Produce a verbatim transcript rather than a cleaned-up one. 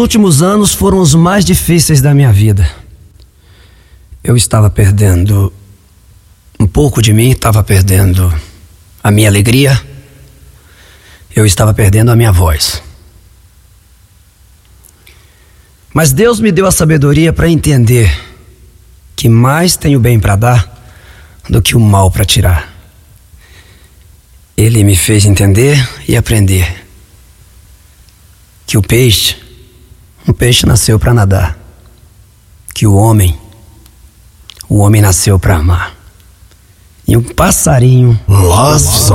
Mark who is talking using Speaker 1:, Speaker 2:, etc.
Speaker 1: últimos anos foram os mais difíceis da minha vida. Eu estava perdendo um pouco de mim, estava perdendo a minha alegria, eu estava perdendo a minha voz. Mas Deus me deu a sabedoria para entender que mais tem o bem para dar do que o mal para tirar. Ele me fez entender e aprender que o peixe, um peixe nasceu para nadar, que o homem, o homem nasceu para amar, e um passarinho
Speaker 2: Love